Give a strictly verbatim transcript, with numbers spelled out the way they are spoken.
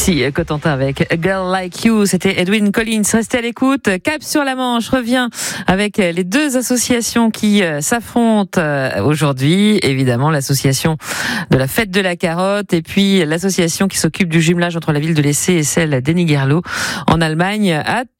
Ici, Cotentin avec A Girl Like You, c'était Edwyn Collins. Restez à l'écoute. Cap sur la Manche revient avec les deux associations qui s'affrontent aujourd'hui. Évidemment, l'association de la Fête de la Carotte et puis l'association qui s'occupe du jumelage entre la ville de Lessé et celle d'Ennigerloh en Allemagne. À